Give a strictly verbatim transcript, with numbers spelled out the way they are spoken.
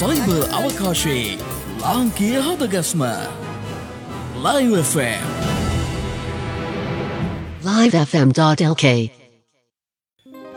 cyber අවකාශයේ ලාංකීය හදගස්ම Live F M live f m dot l k